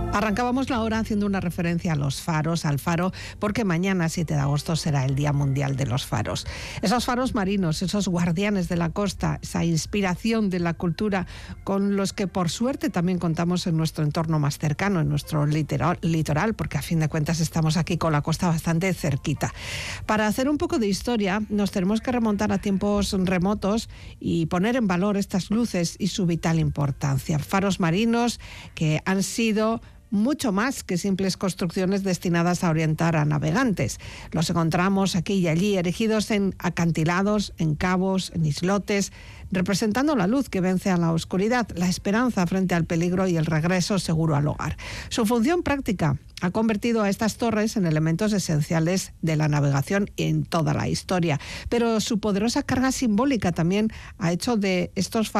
Arrancábamos la hora haciendo una referencia a los faros, al faro, porque mañana, 7 de agosto, será el Día Mundial de los Faros. Esos faros marinos, esos guardianes de la costa, esa inspiración de la cultura con los que, por suerte, también contamos en nuestro entorno más cercano, en nuestro litoral, porque a fin de cuentas estamos aquí con la costa bastante cerquita. Para hacer un poco de historia, nos tenemos que remontar a tiempos remotos y poner en valor estas luces y su vital importancia. Faros marinos que han sido mucho más que simples construcciones destinadas a orientar a navegantes. Los encontramos aquí y allí, erigidos en acantilados, en cabos, en islotes, representando la luz que vence a la oscuridad, la esperanza frente al peligro y el regreso seguro al hogar. Su función práctica ha convertido a estas torres en elementos esenciales de la navegación en toda la historia, pero su poderosa carga simbólica también ha hecho de estos faros